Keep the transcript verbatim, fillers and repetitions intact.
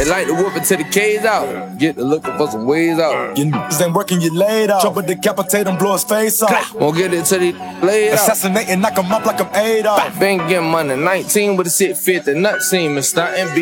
They like to whoop it till the K's out. Get to looking for some ways out. Your niggas ain't working, you laid off. Trouble decapitate him, blow his face off. Won't get it till he laid out. Assassinate and knock him up like I'm Adolf. Been getting money, nineteen with a sit fit, the nut seam and stunting.